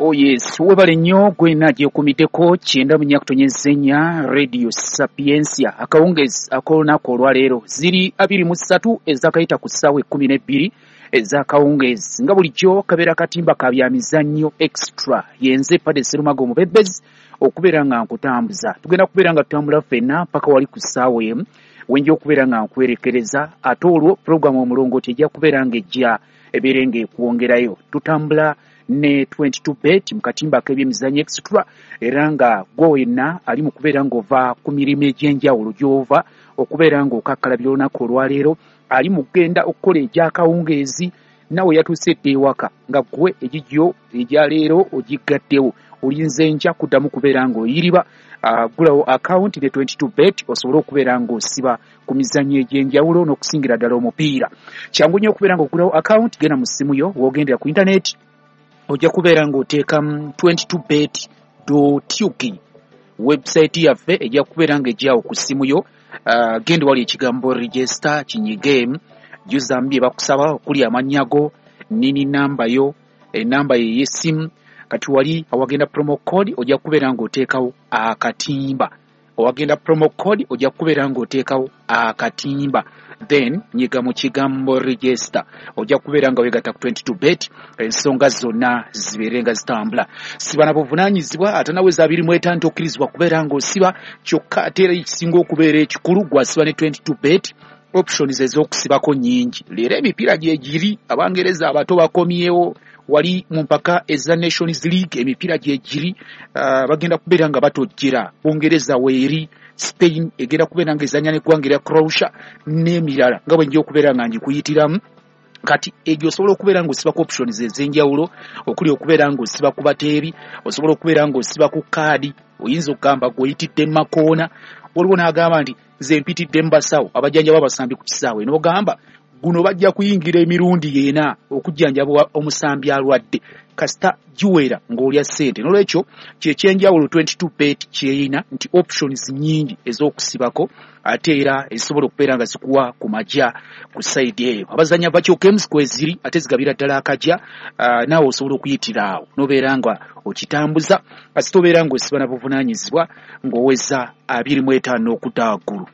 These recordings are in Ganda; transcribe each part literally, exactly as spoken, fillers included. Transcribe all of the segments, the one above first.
Oh yes, webale nnyo gwe naje kumiteko kyenda munya kutonyezenya Radio Sapiensia akawungezi akolunaku olwaleero ziri abiri mu ssatu ezakayita ku ssaawa ekkumi n'ebbiri ezakawungezi nga bulijjo kabeera katimba ka byamizannyo extra yenze Pade Serumago Omubebezi okubeera nga nkutambuza tugenda kubeera nga tutambula ffenna paka wali ku ssaawa emu wenja okubeera nga nkwerekereza ate olwo pulogulaamu omulongooti ejja kubeera nga ejja ebeere ng'ekuwongerayo tutambula ne twenty-two bet mukatimba k'ebyemizannyo extra era nga gwe wenna ali mu kubeera ng'ova ku mirimu egy'enjawulo gy'ova okubeera ng'okakkalabya olunaku olwaleero ali mu kugenda okukola egy'akawungeezi nawe yatuuse edda ewaka nga gwe egigyo egya leero ogiggaddewo olinze nja kuddamu kubeera ng'oyiriba uh, gulawo account ne twenty-two bet osobole okubeera ng'osiba ku mizannyo egy'enjawulo n'okusingira ddala omupiira kyangu nnyo okubeera ng'ogulawo account genda mu ssimu yo w'ogendera ku internet ojja kubeera ng'oteeka twenty-two bet dot u k website yaffe ejja kubeera ng'ejjawo ku ssimu yo uh, genda wali ekigambo register kinyige juzamu bye bakusaba okuli amanyago nini namba yo enamba ye y'essimu kati wali awagenda promo code ojja kubeera ng'oteekawo akatimba owagenda promo code ojja kubeera ng'oteekawo akatimba then nyiga mu kigambo register ojja kubeera nga weegatta ku twenty-two bet ensonga zonna zibeere nga zitambula siba na buvunaanyizibwa ate nawe za abiri mu etaano tokkirizibwa kubeera ng'osiba kyokka ate era ekisinga okubeera ekikulu gwasiba ne twenty-two bet options ez'okusibako nnyingi leero emipiira gye giri abangereza abato bakomyewo wali mu mpaka eza Nations League emipiira gye giri uh, bagenda kubeera nga batojjera Bungereza weeri Spain egenda kubeera nga ezanya n'eggwanga erya Croatia n'emirala nga bwe nja okubeera nga ngikuyitiramu kati egyo osobola okubeera ng'osiba ku options ez'enjawulo okuli okubeera ng'osiba ku bateebi osobola okubeera ng'osiba ku kaadi oyinza okugamba gw'oyitidde makoona waliwo n'agamba nti nze mpitidde mu basawo abajjanjaba abasambi ku kisaawe n'ogamba guno bajja kuyingira emirundi yena okujjanjaba omusambi alwadde kasita giwera ng'olya ssente n'olwekyo kyekyenjawulo twenty-two bet kyeyina nti options nnyingi ez'okusibako ate era ezisobola okubeera nga zikuwa ku majja ku sayidi eyo abazanya bakyokems kweziri ate zigabira ddala akajja uh, naawe osobola okuyitira awo n'obeera nga okitambuza kasita obeera ng'osiba na buvunaanyizibwa ng'oweza abiri mu etaano okudda waggulu.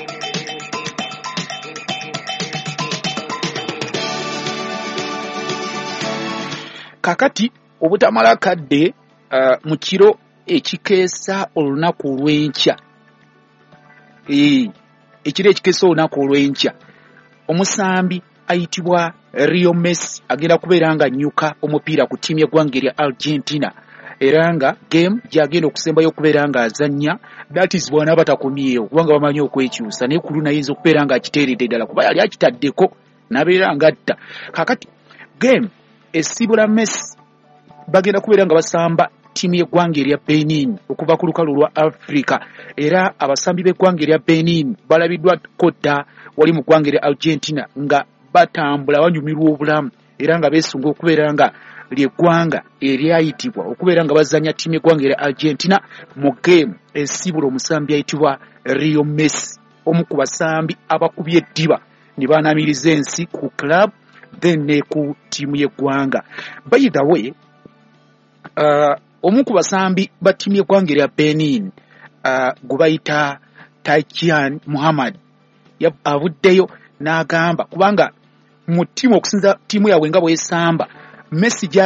Kakati obutamala kadde uh, mu kiro ekikeesa olunaku olw'enkya ee ekiro ekikeesa olunaku olw'enkya omusambi ayitibwa Leo Messi agenda kubeera nga nnyuka omupiira ku ttiimu y'eggwanga erya Argentina era nga game gy'agenda okusembayo okubeera nga azannya that is bwana batakomyewo kubanga bamanyi okwekyusa naye kulu nayinza okubeera nga akiteeredde ddala kuba yali akitaddeko n'abeera nga atta kakati game esibula Messi bagenda kubeera nga basamba ttiimu y'eggwanga erya Benin okuva ku lukalu lwa Africa era abasambi b'eggwanga erya Benin balabiddwako dda wali mu ggwanga erya Argentina nga batambula banyumirwa obulamu era nga beesunga okubeera nga ly'eggwanga eryayitibwa okubeera nga bazanya ttiimu y'eggwanga erya Argentina mu game esibula omusambi ayitibwa Leo Messi omu ku basambi abakubye eddiba ne baanaamiriza ensi ku club then ne ku ttiimu y'eggwanga by the way uh, omu ku basambi ba ttiimu y'eggwanga erya Benin uh, gwe bayita Taikian Muhammad avuddeyo n'agamba kubanga mu ttiimu okusinza ttiimu yaabwe nga bw'esamba Messi